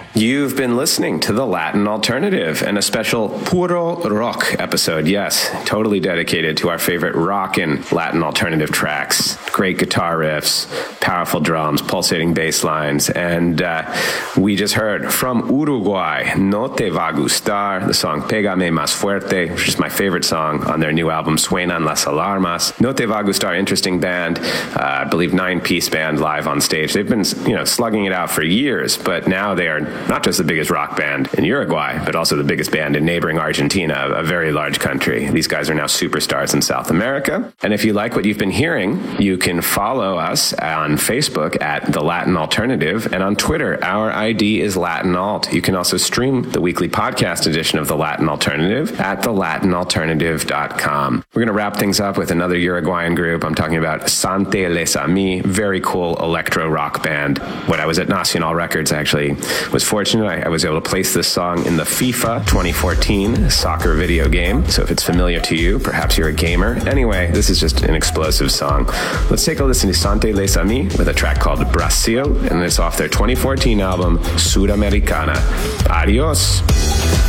You've been listening to The Latin Alternative and a special Puro Rock episode. Yes, totally dedicated to our favorite rock and Latin alternative tracks. Great guitar riffs, powerful drums, pulsating bass lines. And we just heard from Uruguay, No Te Va Gustar, the song Pégame Más Fuerte, which is my favorite song on their new album Suenan las Alarmas. No Te Va Gustar, interesting band, I believe 9-piece band live on stage. They've been, slugging it out for years, but now they are not just the biggest rock band in Uruguay, but also the biggest band in neighboring Argentina, a very large country. These guys are now superstars in South America. And if you like what you've been hearing, you can follow us on Facebook at The Latin Alternative, and on Twitter, our ID is Latin Alt. You can also stream the weekly podcast edition of The Latin Alternative at thelatinalternative.com. We're going to wrap things up with another Uruguayan group. I'm talking about Sante Les Amis, very cool electro rock band. When I was at Nacional Records, I actually was fortunate. I was able to place this song in the FIFA 2014 soccer video game. So if it's familiar to you, perhaps you're a gamer. Anyway, this is just an explosive song. Let's take a listen to Sante Les Amis with a track called Brasil, and it's off their 2014 album Sudamericana. Adios.